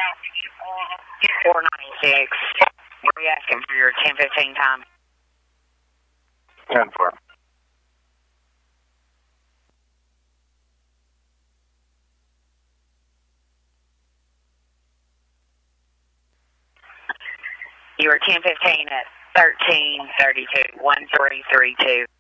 496. What are you asking for your 10:15 time? 10-4. You were 10:15 at 1332, 1332.